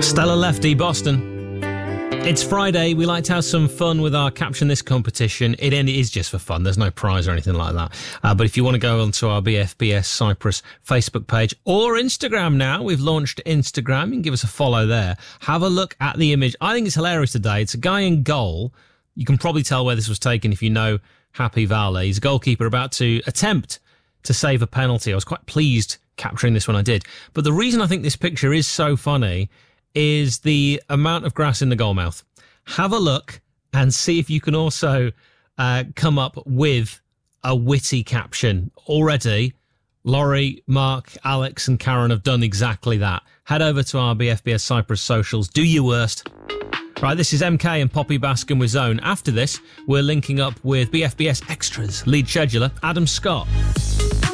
Stella Lefty, Boston. It's Friday. We like to have some fun with our Caption This competition. It is just for fun. There's no prize or anything like that. But if you want to go onto our BFBS Cyprus Facebook page or Instagram now, we've launched Instagram. You can give us a follow there. Have a look at the image. I think it's hilarious today. It's a guy in goal. You can probably tell where this was taken if you know Happy Valley. He's a goalkeeper about to attempt to save a penalty. I was quite pleased capturing this when I did. But the reason I think this picture is so funny is the amount of grass in the goalmouth. Have a look and see if you can also come up with a witty caption. Already, Laurie, Mark, Alex and Karen have done exactly that. Head over to our BFBS Cyprus socials. Do your worst. Right, this is MK and Poppy Baskin with Zone. After this, we're linking up with BFBS Extras lead scheduler Adam Scott.